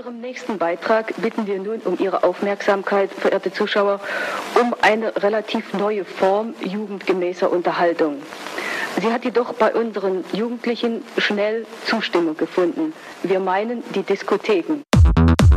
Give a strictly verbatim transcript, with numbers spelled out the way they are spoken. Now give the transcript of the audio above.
unserem nächsten Beitrag bitten wir nun um Ihre Aufmerksamkeit, verehrte Zuschauer, um eine relativ neue Form jugendgemäßer Unterhaltung. Sie hat jedoch bei unseren Jugendlichen schnell Zustimmung gefunden. Wir meinen die Diskotheken.